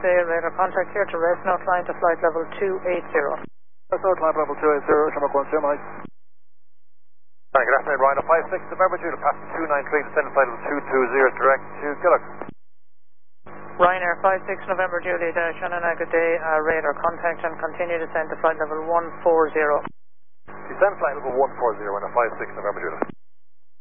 good day. Radar contact here to rest now, flying to flight level 280. So climb level 280, Shamrock 1, Jim, Hi, good afternoon, Rhino 56 November, Julia, passing 293, descend flight level 220, direct to Killock. Ryanair 56 November, Julia Dash, Shannon, good day. Radar contact and continue descend to flight level 140. Descend flight level 140, Rhino 56 November, Julia.